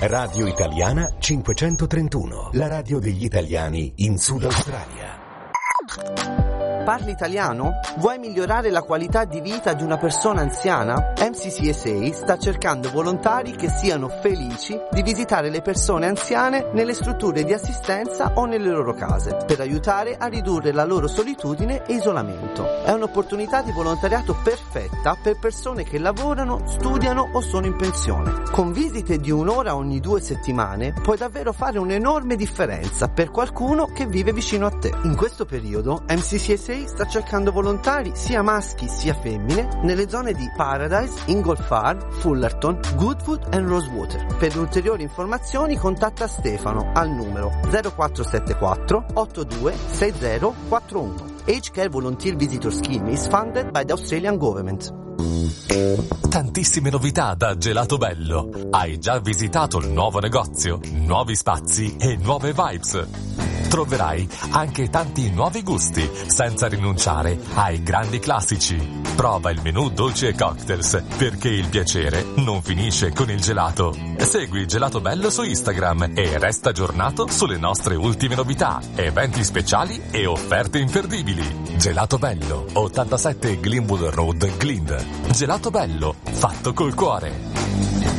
Radio Italiana 531, la radio degli italiani in Sud Australia. Parli italiano? Vuoi migliorare la qualità di vita di una persona anziana? MCCSA sta cercando volontari che siano felici di visitare le persone anziane nelle strutture di assistenza o nelle loro case, per aiutare a ridurre la loro solitudine e isolamento. È un'opportunità di volontariato perfetta per persone che lavorano, studiano o sono in pensione. Con visite di 1 ora ogni 2 settimane puoi davvero fare un'enorme differenza per qualcuno che vive vicino a te. In questo periodo MCCSA sta cercando volontari sia maschi sia femmine nelle zone di Paradise, Inglefarb, Fullerton, Goodwood e Rosewater. Per ulteriori informazioni contatta Stefano al numero 0474 82 6041. Aged Care Volunteer Visitor Scheme is funded by the Australian Government. Tantissime novità da Gelato Bello. Hai già visitato il nuovo negozio, nuovi spazi e nuove vibes. Troverai anche tanti nuovi gusti, senza rinunciare ai grandi classici. Prova il menù dolci e cocktails, perché il piacere non finisce con il gelato. Segui Gelato Bello su Instagram e resta aggiornato sulle nostre ultime novità, eventi speciali e offerte imperdibili. Gelato Bello, 87 Glenwood Road, Glynde. Gelato Bello, fatto col cuore.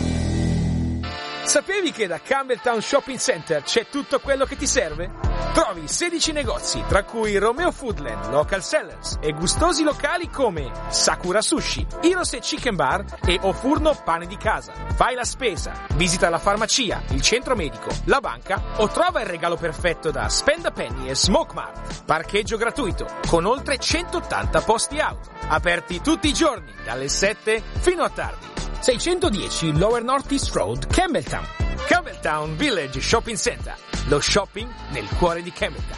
Sapevi che da Campbelltown Shopping Center c'è tutto quello che ti serve? Trovi 16 negozi, tra cui Romeo Foodland, Local Sellers e gustosi locali come Sakura Sushi, Hirose Chicken Bar e Ofurno Pane di Casa. Fai la spesa, visita la farmacia, il centro medico, la banca o trova il regalo perfetto da Spend a Penny e Smoke Mart. Parcheggio gratuito, con oltre 180 posti auto. Aperti tutti i giorni, dalle 7 fino a tardi. 610 Lower North East Road, Campbelltown. Campbelltown Village Shopping Center. Lo shopping nel cuore di Campbelltown.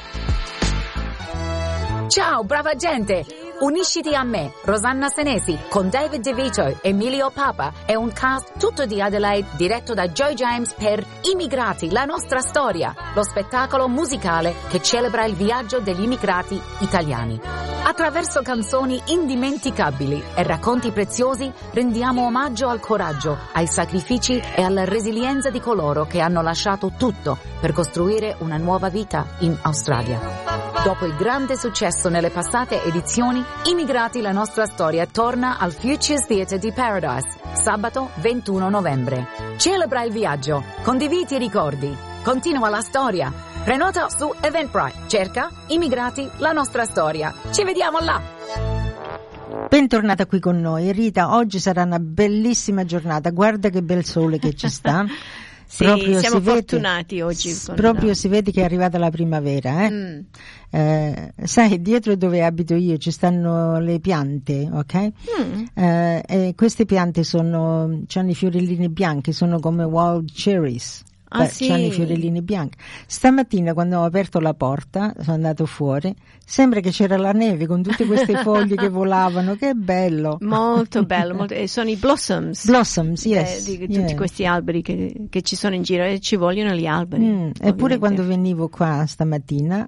Ciao, brava gente! Unisciti a me, Rosanna Senesi, con David DeVito, Emilio Papa e un cast tutto di Adelaide diretto da Joy James per Immigrati, la nostra storia, lo spettacolo musicale che celebra il viaggio degli immigrati italiani. Attraverso canzoni indimenticabili e racconti preziosi rendiamo omaggio al coraggio, ai sacrifici e alla resilienza di coloro che hanno lasciato tutto per costruire una nuova vita in Australia. Dopo il grande successo nelle passate edizioni, Immigrati la nostra storia torna al Futures Theatre di Paradise, sabato 21 novembre. Celebra il viaggio, condividi i ricordi, continua la storia. Prenota su Eventbrite, cerca Immigrati la nostra storia. Ci vediamo là! Bentornata qui con noi. Rita, oggi sarà una bellissima giornata, guarda che bel sole che ci sta. Sì, proprio siamo fortunati oggi. Proprio si vede che è arrivata la primavera. Sai, dietro dove abito io ci stanno le piante, ok? E queste piante hanno i fiorellini bianchi, sono come wild cherries. Sì. C'hanno i fiorellini bianchi. Stamattina quando ho aperto la porta, sono andato fuori, sembra che c'era la neve con tutte queste foglie che volavano, che bello. Molto bello, molto. Sono i blossoms. Blossoms, yes. Di tutti questi alberi che ci sono in giro e ci vogliono gli alberi. Eppure quando venivo qua stamattina,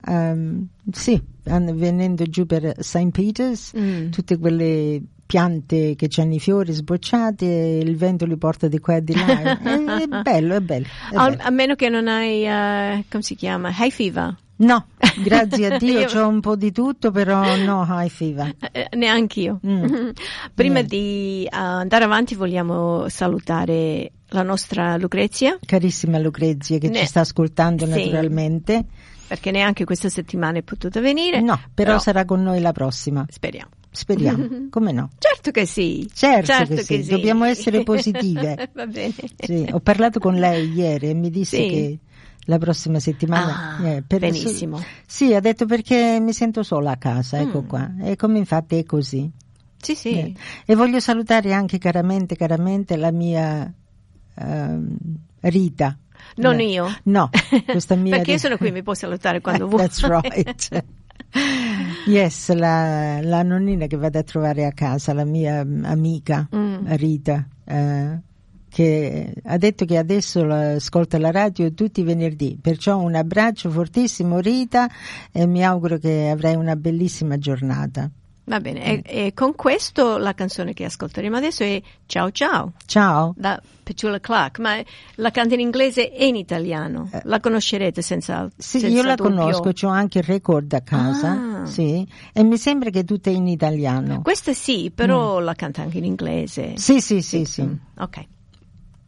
venendo giù per St. Peter's, tutte quelle piante che c'hanno i fiori sbocciati e il vento li porta di qua e di là. È bello. A meno che non hai, come si chiama, hay fever. No, grazie a Dio c'ho un po' di tutto, però no hay fever. Neanch'io. Prima di andare avanti vogliamo salutare la nostra Lucrezia. Carissima Lucrezia che ci sta ascoltando naturalmente. Perché neanche questa settimana è potuta venire. No, però sarà con noi la prossima. Speriamo, come no? Certo che sì. Certo che sì. Dobbiamo essere positive. Va bene. Sì, ho parlato con lei ieri e mi disse che la prossima settimana benissimo. Sì, ha detto perché mi sento sola a casa, ecco qua. E come infatti è così. Sì. E voglio salutare anche caramente la mia Rita. Non io? No, questa mia perché io sono qui, mi può salutare quando vuoi. That's right. Yes, la nonnina che vado a trovare a casa, la mia amica Rita, che ha detto che adesso ascolta la radio tutti i venerdì, perciò un abbraccio fortissimo Rita e mi auguro che avrai una bellissima giornata. Va bene, e con questo la canzone che ascolteremo adesso è Ciao Ciao. Ciao. Da Petula Clark, ma la canta in inglese e in italiano. La conoscerete senza Sì, senza io la dubbio. conosco, c'ho anche il record a casa, sì, e mi sembra che tutta è in italiano. Questa sì, però la canta anche in inglese. Sì. Ok.